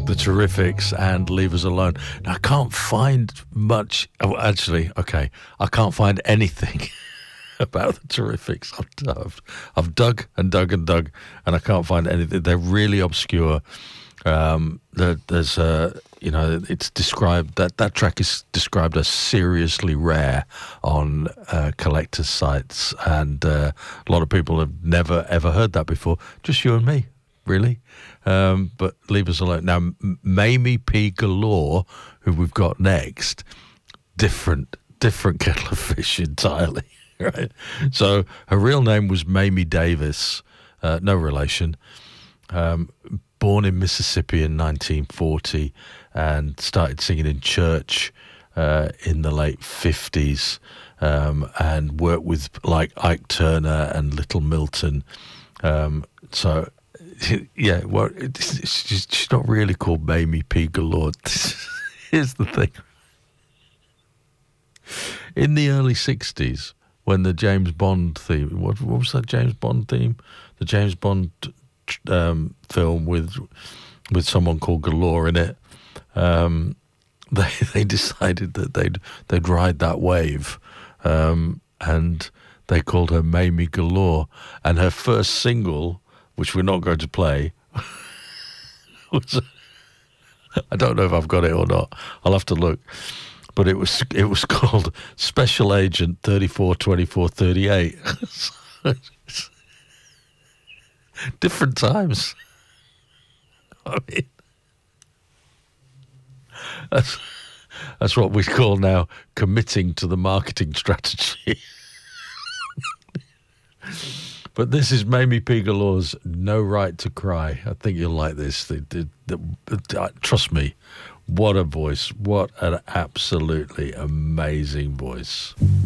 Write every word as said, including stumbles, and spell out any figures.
The Terrifics and Leave Us Alone. Now, I can't find much. Oh, actually, okay, I can't find anything about the Terrifics. I've, I've, I've dug and dug and dug, and I can't find anything. They're really obscure. Um, there, there's, uh, you know, it's described that that track is described as seriously rare on uh, collectors' sites, and uh, a lot of people have never ever heard that before. Just you and me, really. Um, but Leave Us Alone. Now, M- Mamie P. Galore, who we've got next, different, different kettle of fish entirely, right? So her real name was Mamie Davis, uh, no relation, um, born in Mississippi in nineteen forty and started singing in church uh, in the late fifties um, and worked with like Ike Turner and Little Milton. Um, so... Yeah, well, it's, she's, she's not really called Mamie P. Galore. Here's the thing. In the early sixties, when the James Bond theme, what, what was that James Bond theme? The James Bond um, film with with someone called Galore in it. Um, they they decided that they'd they'd ride that wave, um, and they called her Mamie Galore. And her first single, which we're not going to play, was, I don't know if I've got it or not. I'll have to look. But it was it was called Special Agent thirty-four twenty-four thirty-eight. Different times. I mean, that's, that's what we call now committing to the marketing strategy. But this is Mamie P. Galore's No Right to Cry. I think you'll like this. They, they, they, uh, trust me, what a voice. What an absolutely amazing voice.